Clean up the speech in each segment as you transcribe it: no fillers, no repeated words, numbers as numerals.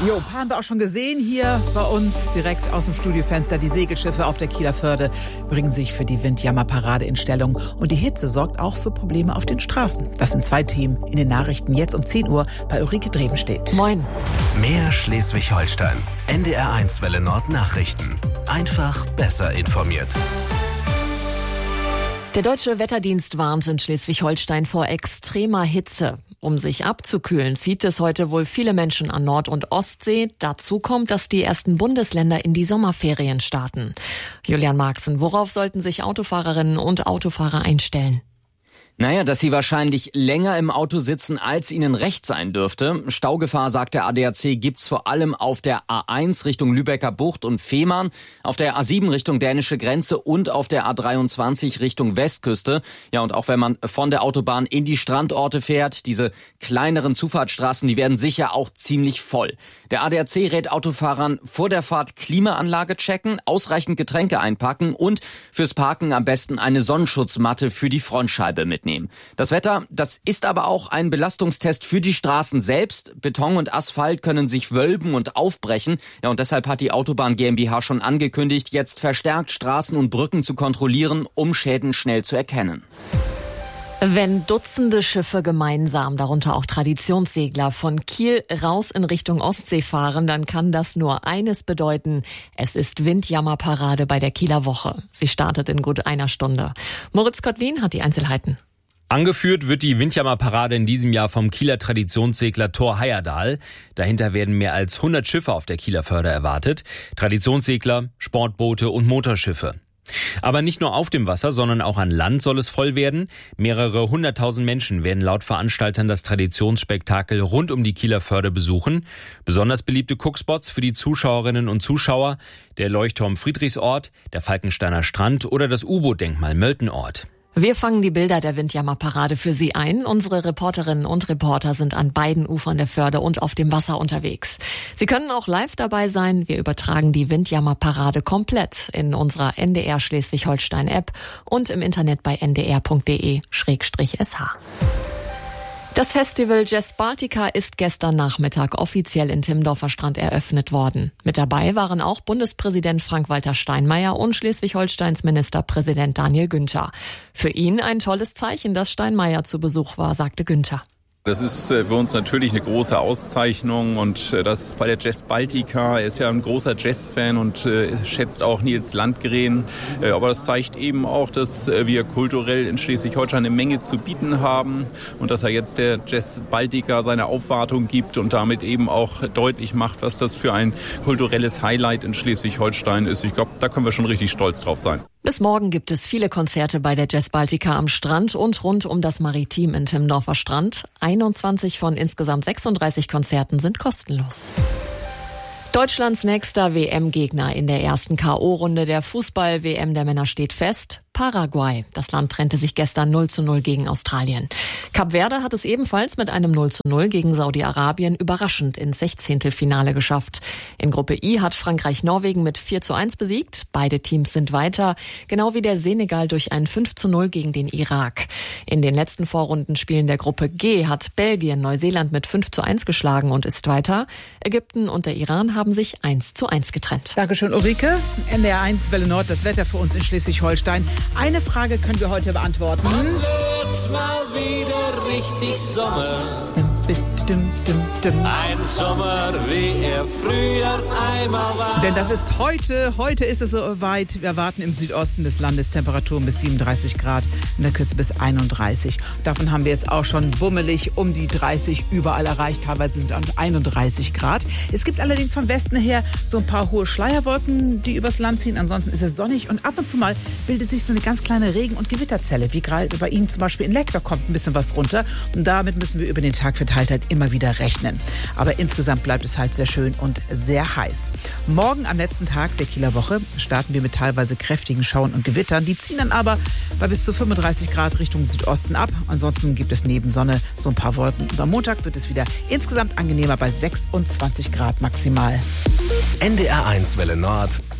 Jo, haben wir auch schon gesehen hier bei uns direkt aus dem Studiofenster. Die Segelschiffe auf der Kieler Förde bringen sich für die Windjammerparade in Stellung. Und die Hitze sorgt auch für Probleme auf den Straßen. Das sind 2 Themen in den Nachrichten jetzt um 10 Uhr bei Ulrike Drevenstedt. Moin. Mehr Schleswig-Holstein. NDR1 Welle Nord Nachrichten. Einfach besser informiert. Der Deutsche Wetterdienst warnt in Schleswig-Holstein vor extremer Hitze. Um sich abzukühlen, zieht es heute wohl viele Menschen an Nord- und Ostsee. Dazu kommt, dass die ersten Bundesländer in die Sommerferien starten. Julian Marxen, worauf sollten sich Autofahrerinnen und Autofahrer einstellen? Naja, dass sie wahrscheinlich länger im Auto sitzen, als ihnen recht sein dürfte. Staugefahr, sagt der ADAC, gibt's vor allem auf der A1 Richtung Lübecker Bucht und Fehmarn, auf der A7 Richtung dänische Grenze und auf der A23 Richtung Westküste. Ja, und auch wenn man von der Autobahn in die Strandorte fährt, diese kleineren Zufahrtsstraßen, die werden sicher auch ziemlich voll. Der ADAC rät Autofahrern vor der Fahrt Klimaanlage checken, ausreichend Getränke einpacken und fürs Parken am besten eine Sonnenschutzmatte für die Frontscheibe mitnehmen. Das Wetter, das ist aber auch ein Belastungstest für die Straßen selbst. Beton und Asphalt können sich wölben und aufbrechen. Ja, und deshalb hat die Autobahn GmbH schon angekündigt, jetzt verstärkt Straßen und Brücken zu kontrollieren, um Schäden schnell zu erkennen. Wenn Dutzende Schiffe gemeinsam, darunter auch Traditionssegler, von Kiel raus in Richtung Ostsee fahren, dann kann das nur eines bedeuten: Es ist Windjammerparade bei der Kieler Woche. Sie startet in gut einer Stunde. Moritz Kottlin hat die Einzelheiten. Angeführt wird die Windjammerparade in diesem Jahr vom Kieler Traditionssegler Thor Heyerdahl. Dahinter werden mehr als 100 Schiffe auf der Kieler Förde erwartet. Traditionssegler, Sportboote und Motorschiffe. Aber nicht nur auf dem Wasser, sondern auch an Land soll es voll werden. Mehrere 100.000 Menschen werden laut Veranstaltern das Traditionsspektakel rund um die Kieler Förde besuchen. Besonders beliebte Guckspots für die Zuschauerinnen und Zuschauer: der Leuchtturm Friedrichsort, der Falkensteiner Strand oder das U-Boot-Denkmal Möltenort. Wir fangen die Bilder der Windjammerparade für Sie ein. Unsere Reporterinnen und Reporter sind an beiden Ufern der Förde und auf dem Wasser unterwegs. Sie können auch live dabei sein. Wir übertragen die Windjammerparade komplett in unserer NDR Schleswig-Holstein-App und im Internet bei ndr.de/sh. Das Festival Jazz Baltica ist gestern Nachmittag offiziell in Timmendorfer Strand eröffnet worden. Mit dabei waren auch Bundespräsident Frank-Walter Steinmeier und Schleswig-Holsteins Ministerpräsident Daniel Günther. Für ihn ein tolles Zeichen, dass Steinmeier zu Besuch war, sagte Günther. Das ist für uns natürlich eine große Auszeichnung und das bei der Jazz Baltica. Er ist ja ein großer Jazz-Fan und schätzt auch Nils Landgren. Aber das zeigt eben auch, dass wir kulturell in Schleswig-Holstein eine Menge zu bieten haben und dass er jetzt der Jazz Baltica seine Aufwartung gibt und damit eben auch deutlich macht, was das für ein kulturelles Highlight in Schleswig-Holstein ist. Ich glaube, da können wir schon richtig stolz drauf sein. Bis morgen gibt es viele Konzerte bei der Jazz Baltica am Strand und rund um das Maritim in Timmendorfer Strand. 21 von insgesamt 36 Konzerten sind kostenlos. Deutschlands nächster WM-Gegner in der ersten K.O.-Runde der Fußball-WM der Männer steht fest: Paraguay. Das Land trennte sich gestern 0:0 gegen Australien. Kap Verde hat es ebenfalls mit einem 0:0 gegen Saudi-Arabien überraschend ins 16. geschafft. In Gruppe I hat Frankreich Norwegen mit 4:1 besiegt. Beide Teams sind weiter, genau wie der Senegal durch ein 5:0 gegen den Irak. In den letzten Vorrundenspielen der Gruppe G hat Belgien Neuseeland mit 5:1 geschlagen und ist weiter. Ägypten und der Iran haben sich 1:1 getrennt. Dankeschön, Ulrike. NDR1 Welle Nord, das Wetter für uns in Schleswig-Holstein. Eine Frage können wir heute beantworten. Wann wird's mal wieder richtig Sommer? Ein Sommer, wie er früher einmal war. Denn das ist heute. Heute ist es soweit. Wir erwarten im Südosten des Landes Temperaturen bis 37 Grad, an der Küste bis 31. Davon haben wir jetzt auch schon bummelig um die 30 überall erreicht. Teilweise sind es 31 Grad. Es gibt allerdings vom Westen her so ein paar hohe Schleierwolken, die übers Land ziehen. Ansonsten ist es sonnig und ab und zu mal bildet sich so eine ganz kleine Regen- und Gewitterzelle. Wie gerade bei Ihnen zum Beispiel in Leck, da kommt ein bisschen was runter. Und damit müssen wir über den Tag verteilt halt immer wieder rechnen. Aber insgesamt bleibt es halt sehr schön und sehr heiß. Morgen am letzten Tag der Kieler Woche starten wir mit teilweise kräftigen Schauern und Gewittern. Die ziehen dann aber bei bis zu 35 Grad Richtung Südosten ab. Ansonsten gibt es neben Sonne so ein paar Wolken. Und am Montag wird es wieder insgesamt angenehmer bei 26 Grad maximal. NDR1 Welle Nord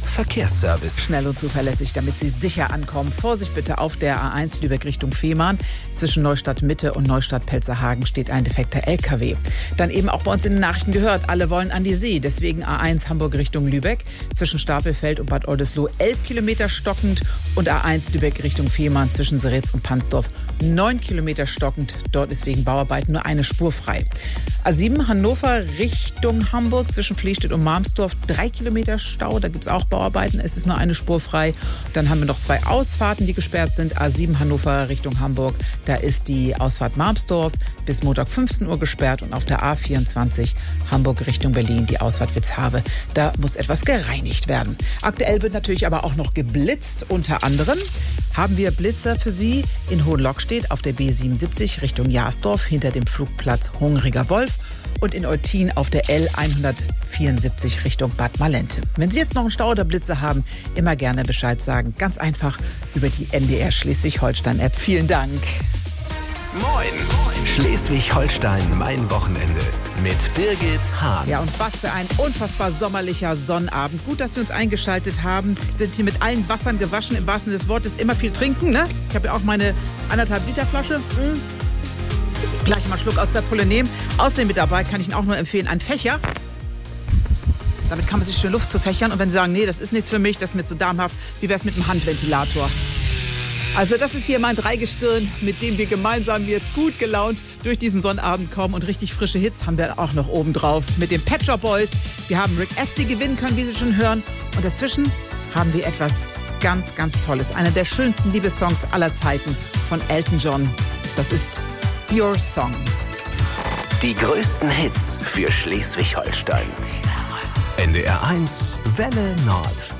Verkehrsservice. Schnell und zuverlässig, damit Sie sicher ankommen. Vorsicht bitte auf der A1 Lübeck Richtung Fehmarn. Zwischen Neustadt Mitte und Neustadt Pelzerhagen steht ein defekter LKW. Dann eben auch bei uns in den Nachrichten gehört, alle wollen an die See. Deswegen A1 Hamburg Richtung Lübeck. Zwischen Stapelfeld und Bad Oldesloe 11 Kilometer stockend. Und A1 Lübeck Richtung Fehmarn zwischen Seretz und Pansdorf 9 Kilometer stockend. Dort ist wegen Bauarbeiten nur eine Spur frei. A7 Hannover Richtung Hamburg zwischen Fließstedt und Marmsdorf 3 Kilometer Stau. Da gibt es auch Bauarbeiten. Es ist nur eine Spur frei. Dann haben wir noch 2 Ausfahrten, die gesperrt sind. A7 Hannover Richtung Hamburg. Da ist die Ausfahrt Marmsdorf bis Montag 15 Uhr gesperrt. Und auf der A24 Hamburg Richtung Berlin die Ausfahrt Witzhave. Da muss etwas gereinigt werden. Aktuell wird natürlich aber auch noch geblitzt. Unter anderem haben wir Blitzer für Sie in Hohenlockstedt auf der B77 Richtung Jasdorf hinter dem Flugplatz Hungriger Wolf und in Eutin auf der L174 Richtung Bad Malenten. Wenn Sie jetzt noch einen Stau oder Blitzer haben, immer gerne Bescheid sagen. Ganz einfach über die NDR Schleswig-Holstein-App. Vielen Dank. Moin! Schleswig-Holstein, mein Wochenende mit Birgit Hahn. Ja, und was für ein unfassbar sommerlicher Sonnabend. Gut, dass wir uns eingeschaltet haben. Wir sind hier mit allen Wassern gewaschen, im wahrsten Sinne des Wortes. Immer viel trinken, ne? Ich habe ja auch meine 1,5 Liter Flasche. Gleich mal einen Schluck aus der Pulle nehmen. Außerdem mit dabei kann ich Ihnen auch nur empfehlen, ein Fächer. Damit kann man sich schön Luft zu fächern. Und wenn Sie sagen, nee, das ist nichts für mich, das ist mir zu darmhaft, wie wäre es mit einem Handventilator? Also das ist hier mein Dreigestirn, mit dem wir gemeinsam jetzt gut gelaunt durch diesen Sonnabend kommen. Und richtig frische Hits haben wir auch noch oben drauf mit den Pet Shop Boys. Wir haben Rick Astley gewinnen können, wie Sie schon hören. Und dazwischen haben wir etwas ganz, ganz Tolles. Einer der schönsten Liebessongs aller Zeiten von Elton John. Das ist Your Song. Die größten Hits für Schleswig-Holstein. NDR 1 Welle Nord.